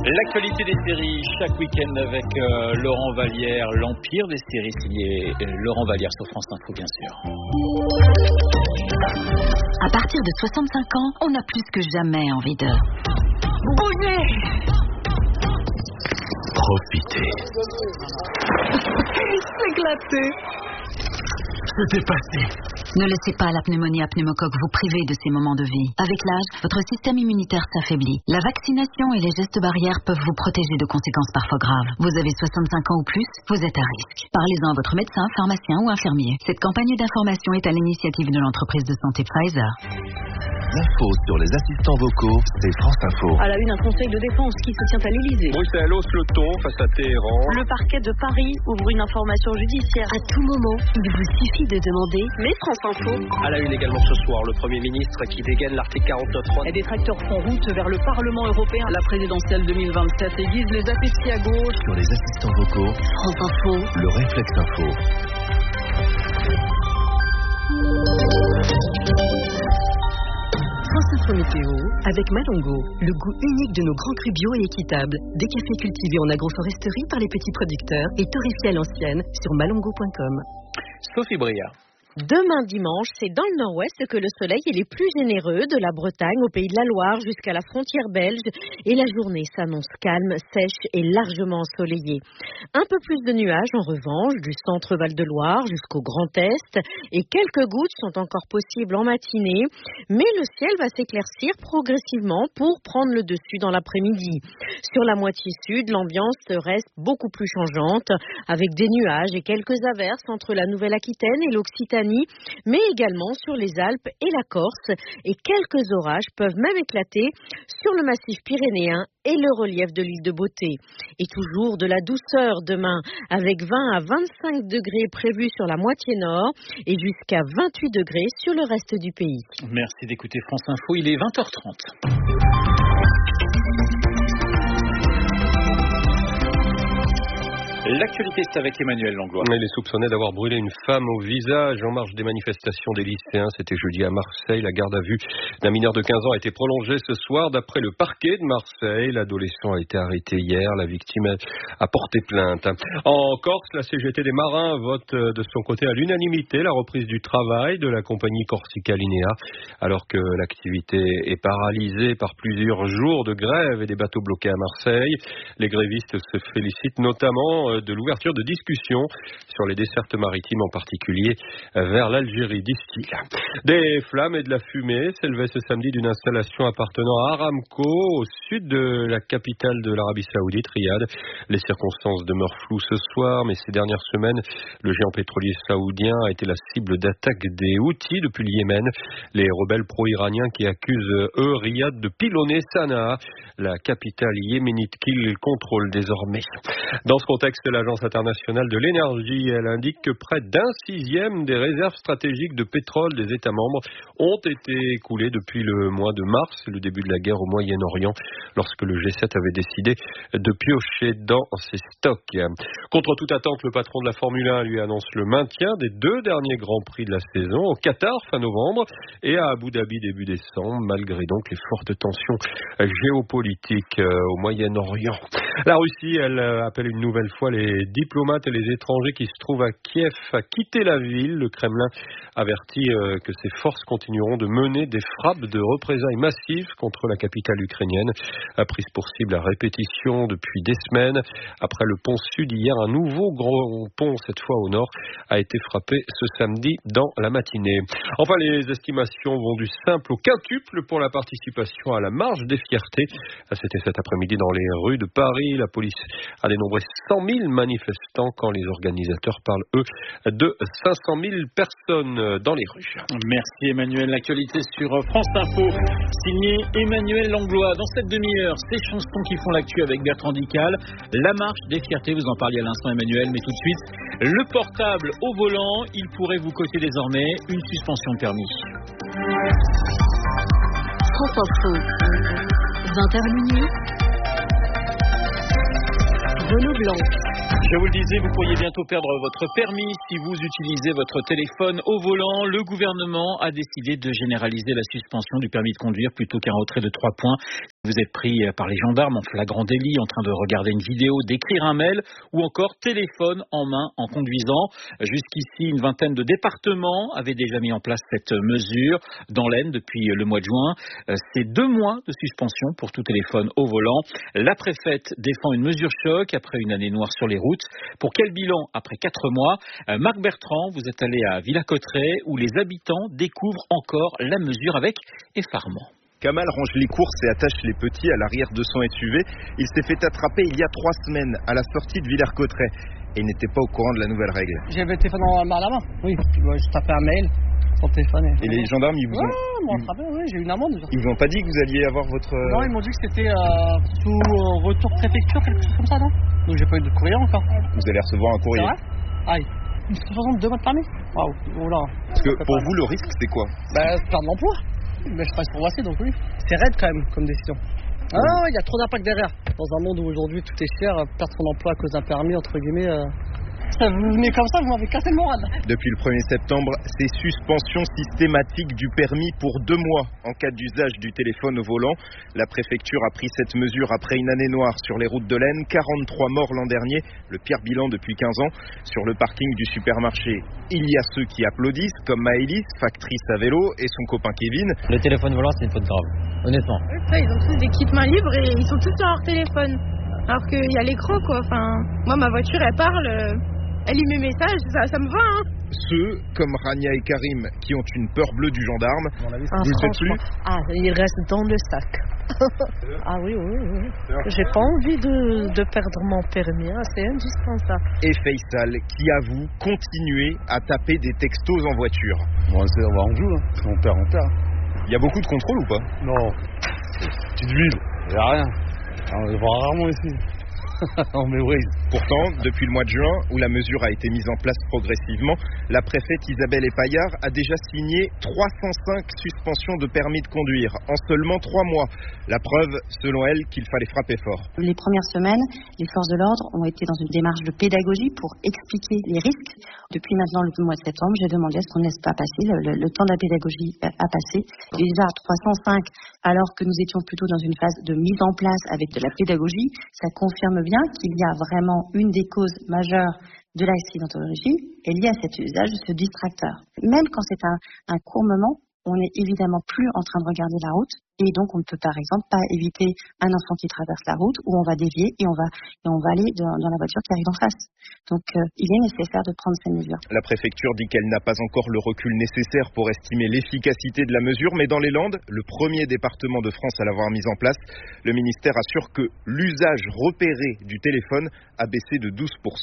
L'actualité des séries chaque week-end avec Laurent Vallière, l'Empire des séries signé Laurent Vallière sur France Info bien sûr. À partir de 65 ans, on a plus que jamais envie de bouger. Profitez. S'éclater. Se dépasser. Ne laissez pas la pneumonie à pneumocoque vous priver de ces moments de vie. Avec l'âge, votre système immunitaire s'affaiblit. La vaccination et les gestes barrières peuvent vous protéger de conséquences parfois graves. Vous avez 65 ans ou plus, vous êtes à risque. Parlez-en à votre médecin, pharmacien ou infirmier. Cette campagne d'information est à l'initiative de l'entreprise de santé Pfizer. L'info sur les assistants vocaux, c'est France Info. À la une, un conseil de défense qui se tient à l'Élysée. Bruxelles hausse le ton face à Téhéran. Le parquet de Paris ouvre une information judiciaire. À tout moment, il vous suffit de demander mais France Info. À la une également ce soir, le Premier ministre qui dégaine l'article 49.3. Les détracteurs font route vers le Parlement européen. La présidentielle 2027 aiguise les appétits à gauche. Sur les assistants vocaux, France Info. le réflexe info. France Info Météo avec Malongo, le goût unique de nos grands crus bio et équitables. Des cafés cultivés en agroforesterie par les petits producteurs et torréfiés à l'ancienne sur malongo.com. Sophie Briard. Demain dimanche, c'est dans le nord-ouest que le soleil est le plus généreux, de la Bretagne au Pays de la Loire jusqu'à la frontière belge. Et la journée s'annonce calme, sèche et largement ensoleillée. Un peu plus de nuages en revanche, du centre Val-de-Loire jusqu'au Grand Est. Et quelques gouttes sont encore possibles en matinée. Mais le ciel va s'éclaircir progressivement pour prendre le dessus dans l'après-midi. Sur la moitié sud, l'ambiance reste beaucoup plus changeante, avec des nuages et quelques averses entre la Nouvelle-Aquitaine et l'Occitanie, mais également sur les Alpes et la Corse. Et quelques orages peuvent même éclater sur le massif pyrénéen et le relief de l'île de Beauté. Et toujours de la douceur demain, avec 20 à 25 degrés prévus sur la moitié nord et jusqu'à 28 degrés sur le reste du pays. Merci d'écouter France Info, il est 20h30. L'actualité, c'est avec Emmanuel Langlois. Il est soupçonné d'avoir brûlé une femme au visage en marge des manifestations des lycéens. C'était jeudi à Marseille. La garde à vue d'un mineur de 15 ans a été prolongée ce soir d'après le parquet de Marseille. L'adolescent a été arrêté hier. La victime a porté plainte. En Corse, la CGT des marins vote de son côté à l'unanimité la reprise du travail de la compagnie Corsica Linea, alors que l'activité est paralysée par plusieurs jours de grève et des bateaux bloqués à Marseille. Les grévistes se félicitent notamment de l'ouverture de discussions sur les dessertes maritimes, en particulier vers l'Algérie, disent-ils. Des flammes et de la fumée s'élevaient ce samedi d'une installation appartenant à Aramco au sud de la capitale de l'Arabie Saoudite, Riyad. Les circonstances demeurent floues ce soir, mais ces dernières semaines, le géant pétrolier saoudien a été la cible d'attaques des Houthis depuis le Yémen. Les rebelles pro-iraniens qui accusent, Riyad de pilonner Sanaa, la capitale yéménite qu'ils contrôlent désormais. Dans ce contexte, l'Agence internationale de l'énergie, elle indique que près d'un sixième des réserves stratégiques de pétrole des États membres ont été écoulées depuis le mois de mars, le début de la guerre au Moyen-Orient, lorsque le G7 avait décidé de piocher dans ses stocks. Contre toute attente, le patron de la Formule 1 lui annonce le maintien des 2 derniers Grands Prix de la saison, au Qatar fin novembre et à Abu Dhabi début décembre, malgré donc les fortes tensions géopolitiques au Moyen-Orient. La Russie, elle appelle une nouvelle fois les diplomates et les étrangers qui se trouvent à Kiev à quitter la ville. Le Kremlin avertit que ses forces continueront de mener des frappes de représailles massives contre la capitale ukrainienne, prise pour cible à répétition depuis des semaines. Après le pont sud hier, un nouveau gros pont, cette fois au nord, a été frappé ce samedi dans la matinée. Enfin, les estimations vont du simple au quintuple pour la participation à la marche des fiertés. C'était cet après-midi dans les rues de Paris. La police a dénombré 100 000 manifestants quand les organisateurs parlent, eux, de 500 000 personnes dans les rues. Merci Emmanuel. L'actualité sur France Info, signé Emmanuel Langlois. Dans cette demi-heure, ces chansons qui font l'actu avec Bertrand Dical. La marche des fiertés, vous en parliez à l'instant Emmanuel, mais tout de suite, le portable au volant, il pourrait vous coûter désormais une suspension de permis. France Info, 20h minuit. Renaud Blanc. Je vous le disais, vous pourriez bientôt perdre votre permis si vous utilisez votre téléphone au volant. Le gouvernement a décidé de généraliser la suspension du permis de conduire plutôt qu'un retrait de 3 points. Vous êtes pris par les gendarmes en flagrant délit, en train de regarder une vidéo, d'écrire un mail ou encore téléphone en main en conduisant. Jusqu'ici, une vingtaine de départements avaient déjà mis en place cette mesure. Dans l'Aisne, depuis le mois de juin, c'est 2 mois de suspension pour tout téléphone au volant. La préfète défend une mesure choc après une année noire sur les routes. Pour quel bilan après 4 mois? Marc Bertrand, vous êtes allé à Villers-Cotterêts où les habitants découvrent encore la mesure avec effarement. Kamal range les courses et attache les petits à l'arrière de son SUV. Il s'est fait attraper il y a 3 semaines à la sortie de Villers-Cotterêts et il n'était pas au courant de la nouvelle règle. J'avais le téléphone à la main, oui. Je tapais un mail sur le téléphone. Et les gendarmes, ils vous ont... Oui, j'ai eu une amende. Ils vous ont pas dit que vous alliez avoir votre... Non, ils m'ont dit que c'était sous retour préfecture, quelque chose comme ça, non? Donc j'ai pas eu de courrier encore. Vous allez recevoir un courrier. C'est vrai? Aïe. 62 mois de permis? Waouh, voilà. Parce que pour vous, le risque, c'est quoi? Perdre l'emploi. Mais je travaille pour Voici, donc oui. C'est raide quand même comme décision. Il y a trop d'impact derrière. Dans un monde où aujourd'hui tout est cher, perdre son emploi à cause d'un permis, entre guillemets... Vous venez comme ça, vous m'avez cassé le moral. Depuis le 1er septembre, c'est suspension systématique du permis pour 2 mois en cas d'usage du téléphone au volant. La préfecture a pris cette mesure après une année noire sur les routes de l'Aisne. 43 morts l'an dernier, le pire bilan depuis 15 ans. Sur le parking du supermarché, il y a ceux qui applaudissent, comme Maëlys, factrice à vélo, et son copain Kevin. Le téléphone volant, c'est une faute grave, honnêtement. Ils ont tous des kits mains libres et ils sont tous sur leur téléphone. Alors qu'il y a l'écran, quoi. Enfin, moi, ma voiture, elle parle... Elle lit mes messages, ça me va, hein. Ceux, comme Rania et Karim, qui ont une peur bleue du gendarme, vous ne faites plus? Il reste dans le sac. Oui. J'ai pas envie de perdre mon permis, c'est indispensable. Et Faisal, qui avoue continuer à taper des textos en voiture. Bon, on joue, hein. Si on perd. Il y a beaucoup de contrôle ou pas? Non. Petite ville, il n'y a rien. On le voit rarement ici. Non mais oui. Pourtant, depuis le mois de juin, où la mesure a été mise en place progressivement, la préfète Isabelle Epaillard a déjà signé 305 suspensions de permis de conduire en seulement 3 mois. La preuve, selon elle, qu'il fallait frapper fort. Les premières semaines, les forces de l'ordre ont été dans une démarche de pédagogie pour expliquer les risques. Depuis maintenant le mois de septembre, j'ai demandé à ce qu'on ne laisse pas passer. Le temps de la pédagogie a passé. Déjà 305, alors que nous étions plutôt dans une phase de mise en place avec de la pédagogie, ça confirme bien qu'il y a vraiment une des causes majeures de l'accidentologie est liée à cet usage de ce distracteur. Même quand c'est un court moment, on n'est évidemment plus en train de regarder la route et donc on ne peut par exemple pas éviter un enfant qui traverse la route où on va dévier et on va aller dans la voiture qui arrive en face. Donc il est nécessaire de prendre ces mesures. La préfecture dit qu'elle n'a pas encore le recul nécessaire pour estimer l'efficacité de la mesure, mais dans les Landes, le premier département de France à l'avoir mise en place, le ministère assure que l'usage repéré du téléphone a baissé de 12%.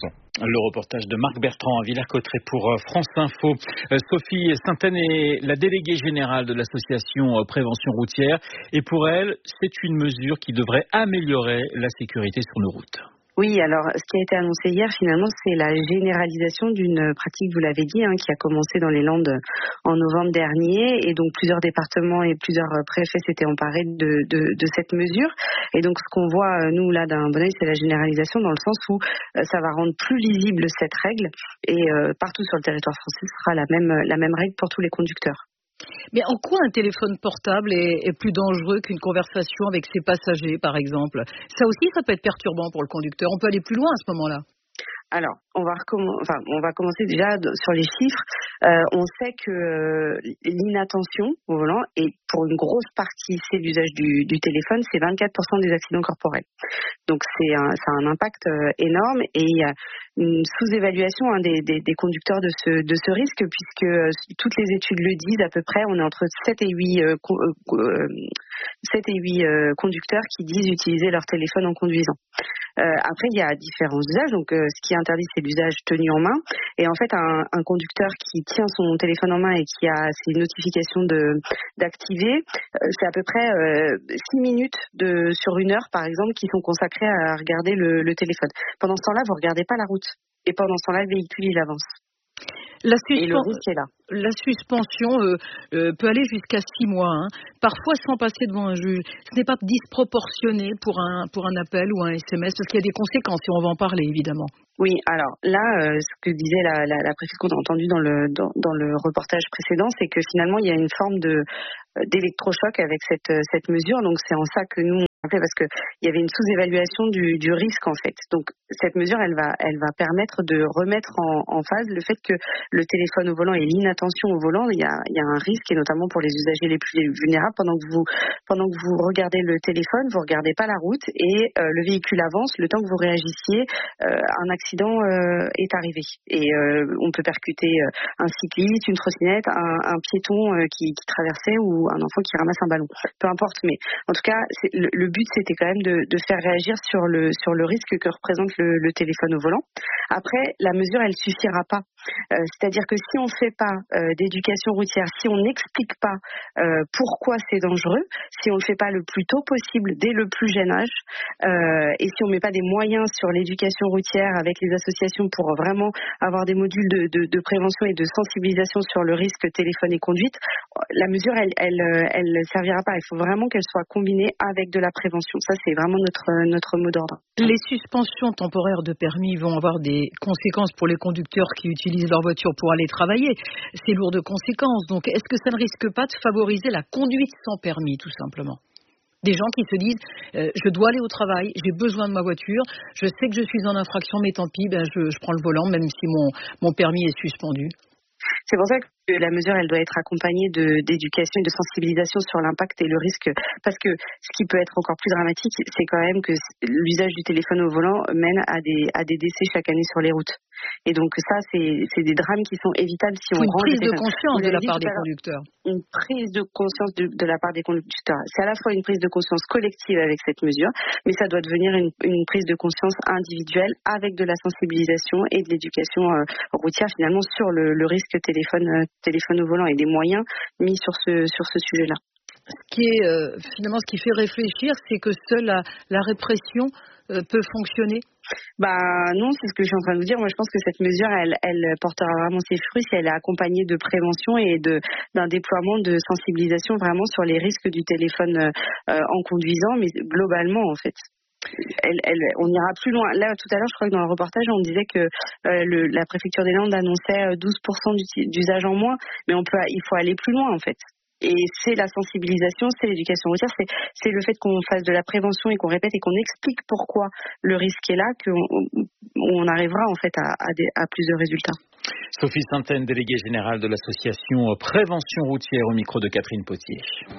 Le reportage de Marc Bertrand à Villers-Cotterêts pour France Info. Sophie Sainte-Anne est la déléguée générale de l'association Prévention routière et pour elle, c'est une mesure qui devrait améliorer la sécurité sur nos routes. Oui, alors ce qui a été annoncé hier, finalement, c'est la généralisation d'une pratique, vous l'avez dit, qui a commencé dans les Landes en novembre dernier. Et donc, plusieurs départements et plusieurs préfets s'étaient emparés de cette mesure. Et donc, ce qu'on voit, nous, là, d'un bon oeil, c'est la généralisation dans le sens où ça va rendre plus lisible cette règle. Et partout sur le territoire français, ce sera la même règle pour tous les conducteurs. Mais en quoi un téléphone portable est plus dangereux qu'une conversation avec ses passagers, par exemple? Ça aussi, ça peut être perturbant pour le conducteur. On peut aller plus loin à ce moment-là. Alors, on va commencer déjà sur les chiffres. On sait que l'inattention au volant, et pour une grosse partie, c'est l'usage du téléphone, c'est 24% des accidents corporels. Donc, ça a un impact énorme et il y a une sous-évaluation des conducteurs de ce risque, puisque toutes les études le disent à peu près, on est entre 7 et 8 conducteurs qui disent utiliser leur téléphone en conduisant. Après, il y a différents usages. Donc, ce qui est interdit, c'est l'usage tenu en main. Et en fait, un conducteur qui tient son téléphone en main et qui a ses notifications d'activer, c'est à peu près 6 minutes sur 1 heure, par exemple, qui sont consacrées à regarder le téléphone. Pendant ce temps-là, vous regardez pas la route. Et pendant ce temps-là, le véhicule, il avance. Et le risque est là. La suspension peut aller jusqu'à 6 mois, hein. Parfois sans passer devant un juge. Ce n'est pas disproportionné pour un appel ou un SMS, parce qu'il y a des conséquences, et on va en parler évidemment. Oui, alors là, ce que disait la préfète qu'on a entendu dans le reportage précédent, c'est que finalement il y a une forme d'électrochoc avec cette mesure. Donc c'est en ça que nous on fait, parce que il y avait une sous-évaluation du risque en fait. Donc cette mesure, elle va permettre de remettre en phase le fait que le téléphone au volant et l'inattention au volant, il y a un risque, et notamment pour les usagers les plus vulnérables. Pendant que vous regardez le téléphone, vous regardez pas la route, et le véhicule avance. Le temps que vous réagissiez, un accident est arrivé, et on peut percuter un cycliste, une trottinette, un piéton qui traversait, ou un enfant qui ramasse un ballon. Peu importe, mais en tout cas, le but c'était quand même de faire réagir sur le risque que représente le téléphone au volant. Après, la mesure, elle suffira pas. C'est-à-dire que si on fait pas d'éducation routière, si on n'explique pas pourquoi c'est dangereux, si on le fait pas le plus tôt possible, dès le plus jeune âge, et si on met pas des moyens sur l'éducation routière avec les associations pour vraiment avoir des modules de prévention et de sensibilisation sur le risque téléphone et conduite, la mesure, elle servira pas. Il faut vraiment qu'elle soit combinée avec de la prévention. Ça, c'est vraiment notre mot d'ordre. Les suspensions temporaires de permis vont avoir des conséquences pour les conducteurs qui utilisent leur voiture pour aller travailler. C'est lourd de conséquences. Donc, est-ce que ça ne risque pas de favoriser la conduite sans permis, tout simplement ? Des gens qui se disent je dois aller au travail, j'ai besoin de ma voiture, je sais que je suis en infraction, mais tant pis, je prends le volant, même si mon permis est suspendu. C'est pour ça que la mesure, elle doit être accompagnée d'éducation et de sensibilisation sur l'impact et le risque, parce que ce qui peut être encore plus dramatique, c'est quand même que l'usage du téléphone au volant mène à des décès chaque année sur les routes. Et donc ça, c'est des drames qui sont évitables si on range. Une prise de conscience de la part des conducteurs. Une prise de conscience de la part des conducteurs. C'est à la fois une prise de conscience collective avec cette mesure, mais ça doit devenir une prise de conscience individuelle avec de la sensibilisation et de l'éducation routière finalement sur le risque téléphone au volant, et des moyens mis sur ce sujet-là. Finalement, ce qui fait réfléchir, c'est que seule la répression peut fonctionner. Non, c'est ce que je suis en train de vous dire. Moi, je pense que cette mesure, elle portera vraiment ses fruits si elle est accompagnée de prévention et d'un déploiement de sensibilisation vraiment sur les risques du téléphone en conduisant, mais globalement, en fait. On ira plus loin. Là, tout à l'heure, je crois que dans le reportage, on disait que la préfecture des Landes annonçait 12% d'usage en moins, mais il faut aller plus loin, en fait. Et c'est la sensibilisation, c'est l'éducation routière, c'est le fait qu'on fasse de la prévention et qu'on répète et qu'on explique pourquoi le risque est là, qu'on arrivera en fait à plus de résultats. Sophie Sainte-Aine, déléguée générale de l'association Prévention routière, au micro de Catherine Potier.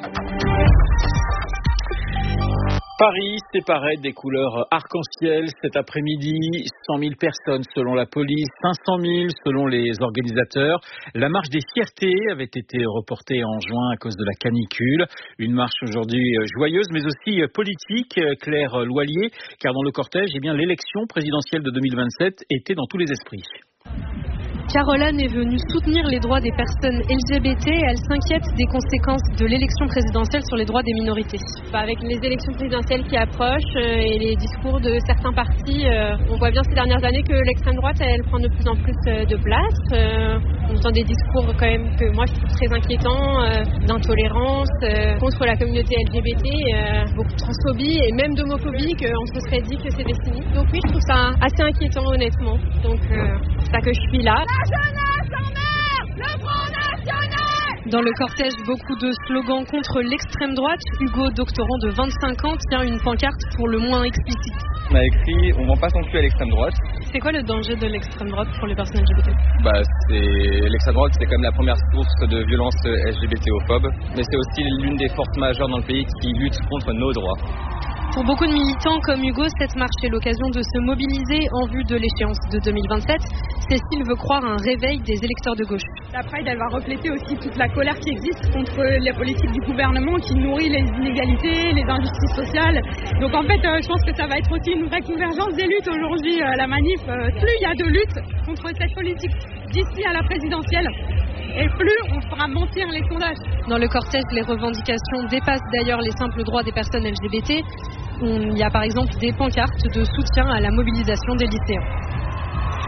Paris séparait des couleurs arc-en-ciel cet après-midi. 100 000 personnes selon la police, 500 000 selon les organisateurs. La marche des fiertés avait été reportée en juin à cause de la canicule. Une marche aujourd'hui joyeuse mais aussi politique, Claire Loilier, car dans le cortège, l'élection présidentielle de 2027 était dans tous les esprits. Caroline est venue soutenir les droits des personnes LGBT et elle s'inquiète des conséquences de l'élection présidentielle sur les droits des minorités. Avec les élections présidentielles qui approchent et les discours de certains partis, on voit bien ces dernières années que l'extrême droite, elle prend de plus en plus de place. On entend des discours quand même que moi je trouve très inquiétants, d'intolérance contre la communauté LGBT, beaucoup de transphobie et même d'homophobie, qu'on se serait dit que c'était fini. Donc oui, je trouve ça assez inquiétant honnêtement. Donc c'est ça que je suis là. La jeunesse en mer, le Front National. Dans le cortège, beaucoup de slogans contre l'extrême droite. Hugo, doctorant de 25 ans, tient une pancarte pour le moins explicite. On a écrit « On ne vend pas son cul à l'extrême droite ». C'est quoi le danger de l'extrême droite pour les personnes LGBT ? L'extrême droite, c'est quand même la première source de violence LGBT-ophobe, mais c'est aussi l'une des forces majeures dans le pays qui lutte contre nos droits. Pour beaucoup de militants comme Hugo, cette marche est l'occasion de se mobiliser en vue de l'échéance de 2027. Cécile veut croire à un réveil des électeurs de gauche. La Pride, elle va refléter aussi toute la colère qui existe contre les politiques du gouvernement qui nourrit les inégalités, les injustices sociales. Donc en fait, je pense que ça va être aussi une vraie convergence des luttes aujourd'hui. La manif, plus il y a de lutte contre cette politique d'ici à la présidentielle, et plus on fera mentir les sondages. Dans le cortège, les revendications dépassent d'ailleurs les simples droits des personnes LGBT. Il y a par exemple des pancartes de soutien à la mobilisation des lycéens.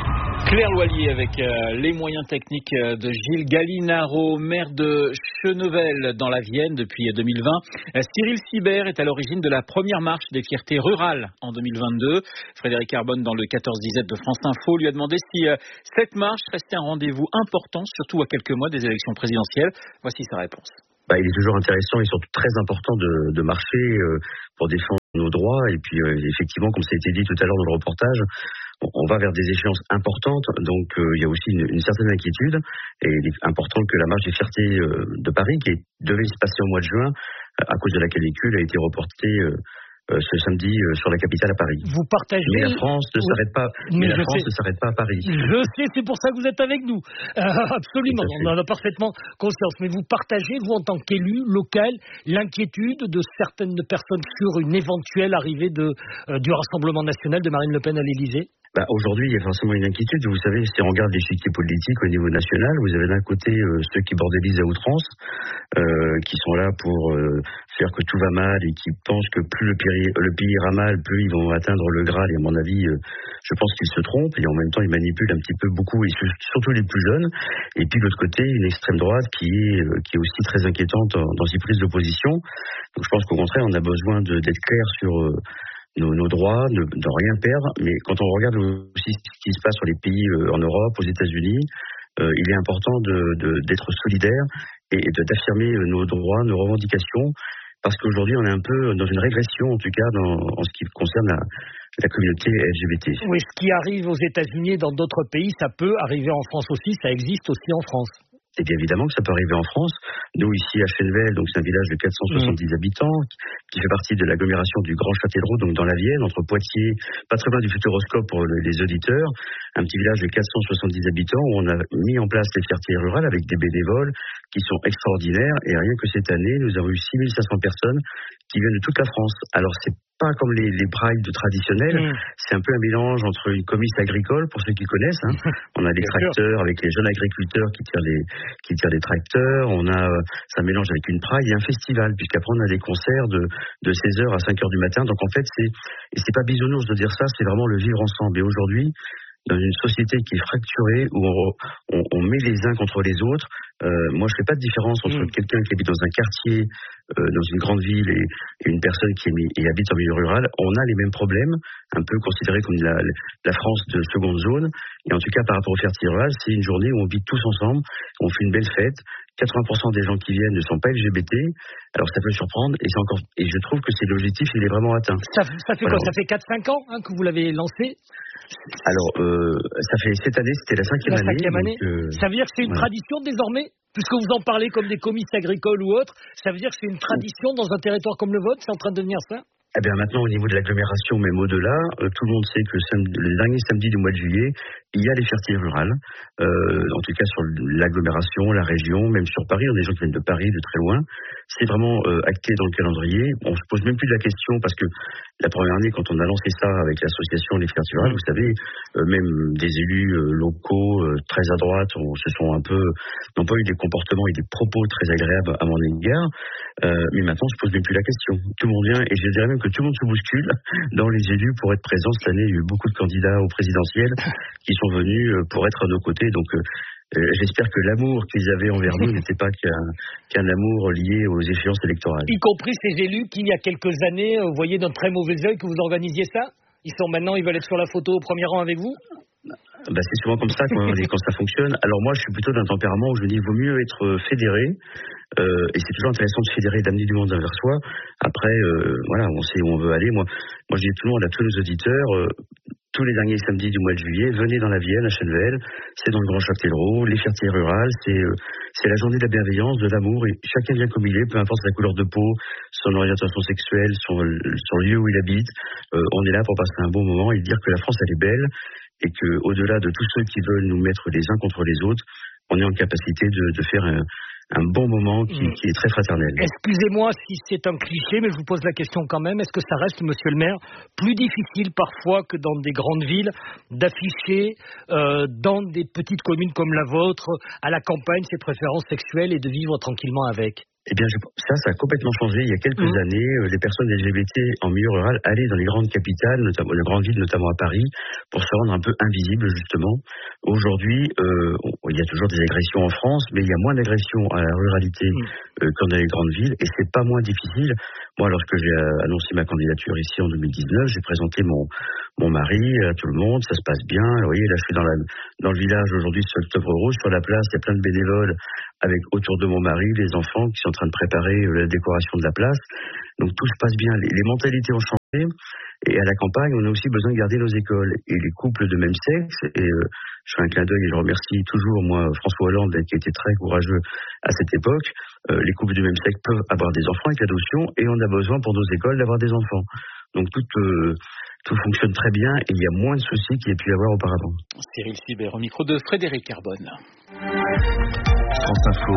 Claire Loilier avec les moyens techniques de Gilles Gallinaro, maire de Chenevel dans la Vienne depuis 2020. Cyril Sibert est à l'origine de la première marche des fiertés rurales en 2022. Frédéric Carbone dans le 14-17 de France Info lui a demandé si cette marche restait un rendez-vous important, surtout à quelques mois des élections présidentielles. Voici sa réponse. Il est toujours intéressant et surtout très important de marcher pour défendre nos droits. Et puis effectivement, comme ça a été dit tout à l'heure dans le reportage, on va vers des échéances importantes, donc il y a aussi une certaine inquiétude, et il est important que la marche des fiertés de Paris, qui devait se passer au mois de juin, à cause de la canicule, a été reportée ce samedi sur la capitale à Paris. Vous partagez... Mais la France ne s'arrête pas. Mais la France ne s'arrête pas à Paris. Je sais, c'est pour ça que vous êtes avec nous. Absolument, on en a parfaitement conscience. Mais vous partagez, vous en tant qu'élu local, l'inquiétude de certaines personnes sur une éventuelle arrivée du Rassemblement national de Marine Le Pen à l'Élysée? Aujourd'hui, il y a forcément une inquiétude. Vous savez, si on regarde l'échiquier politique au niveau national, vous avez d'un côté ceux qui bordélisent à outrance, qui sont là pour faire que tout va mal et qui pensent que plus le pays ira mal, plus ils vont atteindre le Graal. Et à mon avis, je pense qu'ils se trompent. Et en même temps, ils manipulent un petit peu beaucoup, et surtout les plus jeunes. Et puis de l'autre côté, une extrême droite qui est aussi très inquiétante dans ses prises d'opposition. Donc je pense qu'au contraire, on a besoin d'être clair sur nos droits, de rien perdre, mais quand on regarde aussi ce qui se passe sur les pays en Europe, aux États-Unis, il est important d'être solidaire et d'affirmer nos droits, nos revendications, parce qu'aujourd'hui on est un peu dans une régression, en tout cas en ce qui concerne la communauté LGBT. Oui, ce qui arrive aux États-Unis et dans d'autres pays, ça peut arriver en France aussi, ça existe aussi en France. Et bien évidemment que ça peut arriver en France. Nous, ici à Chenevel, donc c'est un village de 470 habitants qui fait partie de l'agglomération du Grand Châtellerault, donc dans la Vienne, entre Poitiers, pas très loin du Futuroscope pour les auditeurs, un petit village de 470 habitants où on a mis en place les fiertés rurales avec des bénévoles qui sont extraordinaires. Et rien que cette année, nous avons eu 6500 personnes qui viennent de toute la France. Alors c'est pas comme les prides traditionnels, c'est un peu un mélange entre une comice agricole, pour ceux qui connaissent, on a des tracteurs avec les jeunes agriculteurs qui tirent des tracteurs, ça mélange avec une pride et un festival, puisqu'après on a des concerts de 16h à 5h du matin, donc en fait c'est pas bisounours de dire ça, c'est vraiment le vivre ensemble. Et aujourd'hui, dans une société qui est fracturée, où on met les uns contre les autres, moi je fais pas de différence entre quelqu'un qui habite dans un quartier, dans une grande ville, et une personne qui habite en milieu rural. On a les mêmes problèmes, un peu considérés comme la France de seconde zone. Et en tout cas, par rapport aux fiertés rurales, c'est une journée où on vit tous ensemble, on fait une belle fête. 80% des gens qui viennent ne sont pas LGBT. Alors ça peut surprendre, et je trouve que c'est l'objectif, il est vraiment atteint. Ça fait quoi? Ça fait 4-5 ans que vous l'avez lancé? Alors, cette année, c'était la cinquième année. Ça veut dire que c'est une tradition désormais? Puisque vous en parlez comme des comices agricoles ou autres, ça veut dire que c'est une tradition dans un territoire comme le vôtre? C'est en train de devenir ça? Eh bien maintenant, au niveau de l'agglomération, même au-delà, tout le monde sait que le dernier samedi du mois de juillet, il y a les fiertés rurales. En tout cas sur l'agglomération, la région, même sur Paris, on a des gens qui viennent de Paris, de très loin. C'est vraiment acté dans le calendrier. On se pose même plus la question, parce que la première année, quand on a lancé ça avec l'association Les Fiertés Rurales, vous savez, même des élus locaux très à droite n'ont pas eu des comportements et des propos très agréables à mon égard. Mais maintenant, on se pose même plus la question. Tout le monde vient, et je dirais même que tout le monde se bouscule dans les élus pour être présents. Cette année, il y a eu beaucoup de candidats au présidentiel qui sont venus pour être à nos côtés. Donc, j'espère que l'amour qu'ils avaient envers nous n'était pas qu'un amour lié aux échéances électorales. Y compris ces élus qui, il y a quelques années, voyaient d'un très mauvais œil que vous organisiez ça? Ils veulent être sur la photo au premier rang avec vous? C'est souvent comme ça quand ça fonctionne. Alors moi, je suis plutôt d'un tempérament où je me dis qu'il vaut mieux être fédéré, et c'est toujours intéressant de fédérer, d'amener du monde vers soi. Après, on sait où on veut aller. Moi, je dis tout le monde, à tous nos auditeurs, tous les derniers samedis du mois de juillet, venez dans la Vienne, à Chenevel, c'est dans le Grand Châtellerault, les fiertés rurales, c'est la journée de la bienveillance, de l'amour, et chacun vient comme il est, peu importe sa couleur de peau, son orientation sexuelle, son lieu où il habite. On est là pour passer un bon moment et dire que la France, elle est belle, et que au-delà de tous ceux qui veulent nous mettre les uns contre les autres, on est en capacité de faire un bon moment qui est très fraternel. Excusez-moi si c'est un cliché, mais je vous pose la question quand même. Est-ce que ça reste, monsieur le maire, plus difficile parfois que dans des grandes villes d'afficher dans des petites communes comme la vôtre, à la campagne, ses préférences sexuelles et de vivre tranquillement avec? Eh bien, ça a complètement changé. Il y a quelques années, les personnes LGBT en milieu rural allaient dans les grandes capitales, notamment les grandes villes, notamment à Paris, pour se rendre un peu invisibles, justement. Aujourd'hui, il y a toujours des agressions en France, mais il y a moins d'agressions à la ruralité que dans les grandes villes, et c'est pas moins difficile. Moi, lorsque j'ai annoncé ma candidature ici en 2019, j'ai présenté mon mari à tout le monde, ça se passe bien. Vous voyez, là, je suis dans le village aujourd'hui, c'est Octobre Rose, sur la place, il y a plein de bénévoles avec autour de mon mari, les enfants qui sont en train de préparer la décoration de la place. Donc tout se passe bien. Les mentalités ont changé. Et à la campagne, on a aussi besoin de garder nos écoles. Et les couples de même sexe, et je fais un clin d'œil et je remercie toujours, moi, François Hollande, qui a été très courageux à cette époque. Les couples de même sexe peuvent avoir des enfants avec l'adoption, et on a besoin pour nos écoles d'avoir des enfants. Donc tout fonctionne très bien, et il y a moins de soucis qu'il y a pu y avoir auparavant. Cyril Sibert au micro de Frédéric Carbone. France Info,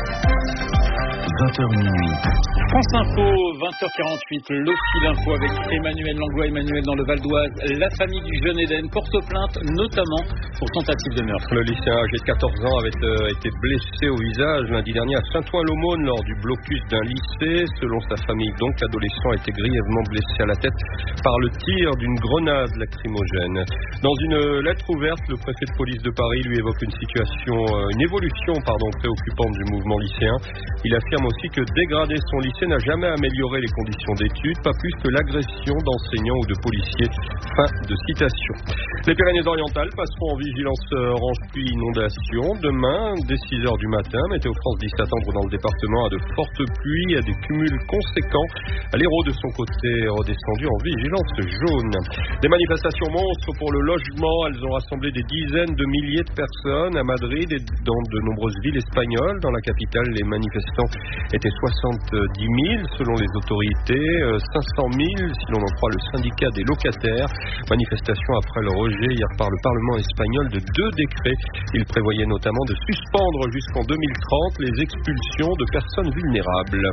20h minuit. France Info, 20h48, le fil info avec Emmanuel Langlois. Emmanuel, dans le Val d'Oise, la famille du jeune Eden porte plainte, notamment pour tentative de meurtre. Le lycéen âgé de 14 ans avait été blessé au visage lundi dernier à Saint-Ouen-l'Aumône lors du blocus d'un lycée. Selon sa famille, donc, l'adolescent a été grièvement blessé à la tête par le tir d'une grenade lacrymogène. Dans une lettre ouverte, le préfet de police de Paris lui évoque une évolution préoccupante du mouvement lycéen. Il affirme aussi que dégrader son lycée n'a jamais amélioré les conditions d'études, pas plus que l'agression d'enseignants ou de policiers. Fin de citation. Les Pyrénées-Orientales passeront en vigilance orange pluie inondation. Demain, dès 6h du matin, Météo France dit s'attendre dans le département à de fortes pluies, à des cumuls conséquents. L'Hérault, de son côté, est redescendu en vigilance jaune. Des manifestations monstres pour le logement. Elles ont rassemblé des dizaines de milliers de personnes à Madrid et dans de nombreuses villes espagnoles. Dans la capitale, les manifestants étaient 70 000 selon les autorités, 500 000 si l'on en croit le syndicat des locataires. Manifestation après le rejet hier par le Parlement espagnol de 2 décrets. Il prévoyait notamment de suspendre jusqu'en 2030 les expulsions de personnes vulnérables.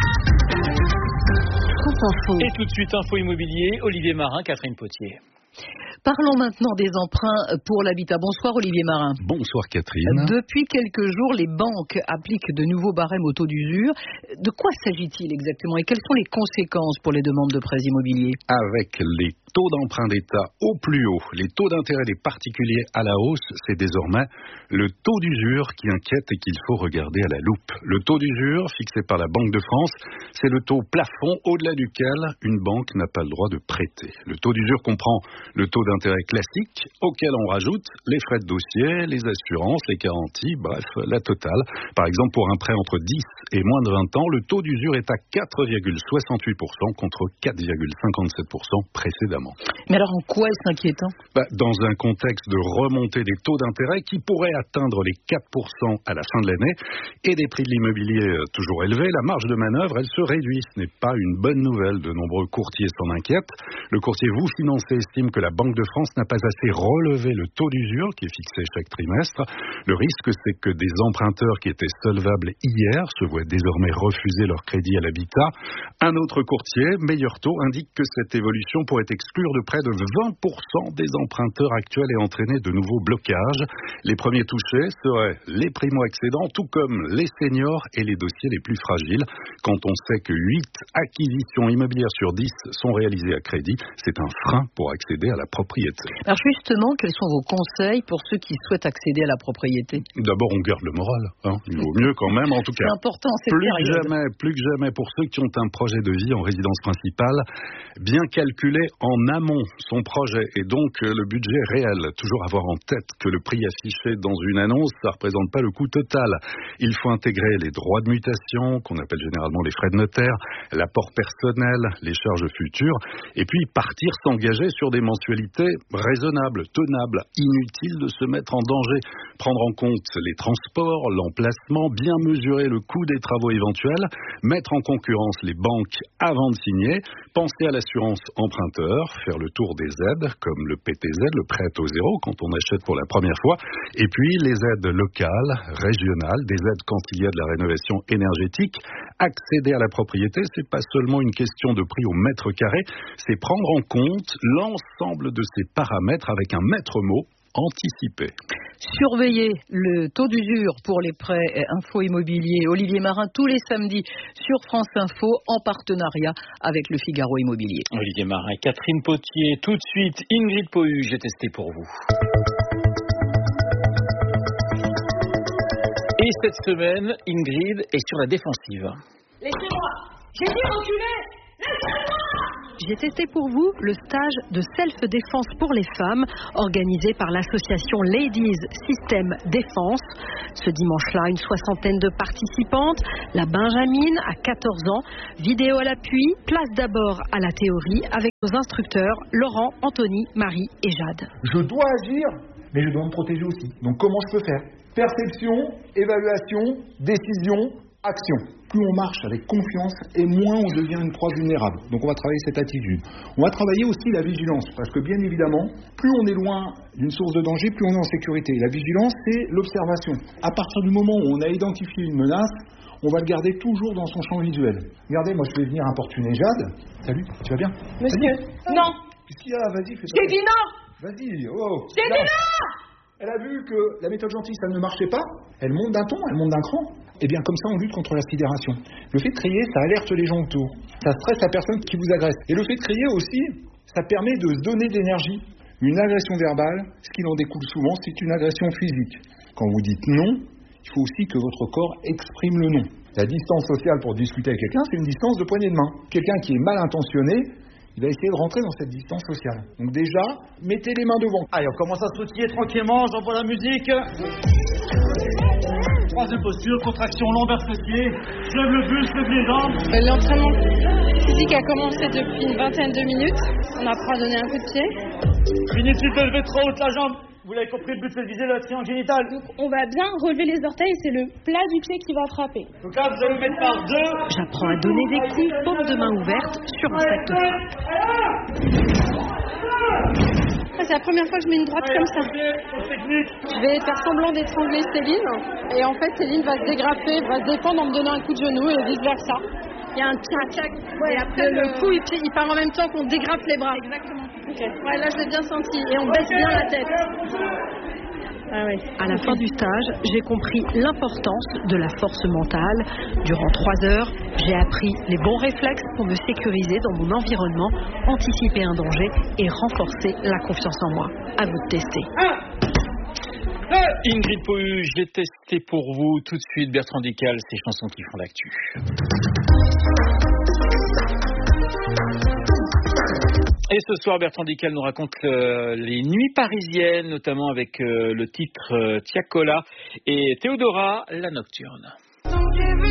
Et tout de suite, info immobilier, Olivier Marin, Catherine Potier. Parlons maintenant des emprunts pour l'habitat. Bonsoir Olivier Marin. Bonsoir Catherine. Depuis quelques jours, les banques appliquent de nouveaux barèmes au taux d'usure. De quoi s'agit-il exactement et quelles sont les conséquences pour les demandes de prêts immobiliers ? Avec les taux d'emprunt d'État au plus haut, les taux d'intérêt des particuliers à la hausse, c'est désormais le taux d'usure qui inquiète et qu'il faut regarder à la loupe. Le taux d'usure, fixé par la Banque de France, c'est le taux plafond au-delà duquel une banque n'a pas le droit de prêter. Le taux d'usure comprend le taux d'intérêt classique, auquel on rajoute les frais de dossier, les assurances, les garanties, bref, la totale. Par exemple, pour un prêt entre 10 et moins de 20 ans, le taux d'usure est à 4,68% contre 4,57% précédemment. Mais alors en quoi est-ce inquiétant ? Dans un contexte de remontée des taux d'intérêt qui pourraient atteindre les 4% à la fin de l'année et des prix de l'immobilier toujours élevés, la marge de manœuvre, elle se réduit. Ce n'est pas une bonne nouvelle. De nombreux courtiers s'en inquiètent. Le courtier Vous Financez estime que la Banque de France n'a pas assez relevé le taux d'usure qui est fixé chaque trimestre. Le risque, c'est que des emprunteurs qui étaient solvables hier se voient désormais refuser leur crédit à l'habitat. Un autre courtier, Meilleur Taux, indique que cette évolution pourrait exclure de près de 20% des emprunteurs actuels et entraîner de nouveaux blocages. Les premiers touchés seraient les primo-accédants, tout comme les seniors et les dossiers les plus fragiles. Quand on sait que 8 acquisitions immobilières sur 10 sont réalisées à crédit, c'est un frein pour accéder à la propriété. Alors justement, quels sont vos conseils pour ceux qui souhaitent accéder à la propriété ? D'abord, on garde le moral. Il vaut mieux quand même, en tout cas. C'est important, cette période. Plus que jamais, pour ceux qui ont un projet de vie en résidence principale, bien calculer en amont son projet et donc le budget réel. Toujours avoir en tête que le prix affiché dans une annonce, ça ne représente pas le coût total. Il faut intégrer les droits de mutation, qu'on appelle généralement les frais de notaire, l'apport personnel, les charges futures, et puis partir s'engager sur des mensualités raisonnables, tenables. Inutile de se mettre en danger. Prendre en compte les transports, l'emplacement, bien mesurer le coût des travaux éventuels, mettre en concurrence les banques avant de signer, penser à l'assurance emprunteur, faire le tour des aides, comme le PTZ, le prêt au zéro, quand on achète pour la première fois, et puis les aides locales, régionales, des aides quand il y a de la rénovation énergétique. Accéder à la propriété, c'est pas seulement une question de prix au mètre carré, c'est prendre en compte l'ensemble de ces paramètres avec un maître mot, anticiper. Surveillez le taux d'usure pour les prêts info immobiliers. Olivier Marin, tous les samedis sur France Info, en partenariat avec le Figaro Immobilier. Olivier Marin, Catherine Potier, tout de suite, Ingrid Pohu, j'ai testé pour vous. Et cette semaine, Ingrid est sur la défensive. Laissez-moi. J'ai dit reculer. Laissez-moi. J'ai testé pour vous le stage de self-défense pour les femmes organisé par l'association Ladies System Défense. Ce dimanche-là, une soixantaine de participantes. La Benjamine, à 14 ans. Vidéo à l'appui. Place d'abord à la théorie avec nos instructeurs Laurent, Anthony, Marie et Jade. Je dois agir, mais je dois me protéger aussi. Donc comment je peux faire ? Perception, évaluation, décision, action. Plus on marche avec confiance et moins on devient une proie vulnérable. Donc on va travailler cette attitude. On va travailler aussi la vigilance, parce que bien évidemment, plus on est loin d'une source de danger, plus on est en sécurité. La vigilance, c'est l'observation. À partir du moment où on a identifié une menace, on va le garder toujours dans son champ visuel. Regardez, moi je vais venir importuner Jade. Salut, tu vas bien ? Monsieur, non. Qu'est-ce qu'il y a ? Vas-y, fais-toi. J'ai dit non. Vas-y, oh. J'ai dit non. Elle a vu que la méthode gentille, ça ne marchait pas. Elle monte d'un ton, elle monte d'un cran. Et bien comme ça, on lutte contre la sidération. Le fait de crier, ça alerte les gens autour. Ça stresse la personne qui vous agresse. Et le fait de crier aussi, ça permet de se donner de l'énergie. Une agression verbale, ce qu'il en découle souvent, c'est une agression physique. Quand vous dites non, il faut aussi que votre corps exprime le non. La distance sociale pour discuter avec quelqu'un, c'est une distance de poignée de main. Quelqu'un qui est mal intentionné, il va essayer de rentrer dans cette distance sociale. Donc déjà, mettez les mains devant. Allez, on commence à sautiller tranquillement, j'envoie la musique. Troisième posture, contraction lombaire fessier. Je lève le buste, je lève les jambes. L'entraînement physique a commencé depuis une vingtaine de minutes. On apprend à donner un coup de pied. Inutile de lever trop haute la jambe. Vous l'avez compris, le but c'est de viser le triangle génital. Donc on va bien relever les orteils, c'est le plat du pied qui va frapper. Donc là, vous allez vous mettre par deux. J'apprends à donner des coups, paume de main ouverte, sur un sac de frappe. C'est la première fois que je mets une droite comme ça. Je vais faire semblant d'étrangler Céline. Et en fait, Céline va se dégrapper, va se défendre en me donnant un coup de genou et vice versa. Il y a un tchac. Ouais, et après, le coup, il part en même temps qu'on dégrappe les bras. Exactement. Okay. Ouais, là, je l'ai bien senti. Et on baisse bien la tête. Ah oui. À la fin du stage, j'ai compris l'importance de la force mentale. Durant 3 heures, j'ai appris les bons réflexes pour me sécuriser dans mon environnement, anticiper un danger et renforcer la confiance en moi. À vous de tester. Ingrid Pohu, j'ai testé pour vous. Tout de suite, Bertrand Dical, ces chansons qui font l'actu. Et ce soir, Bertrand Dical nous raconte les nuits parisiennes, notamment avec le titre Tiakola et Théodora, la nocturne. Donc j'ai vu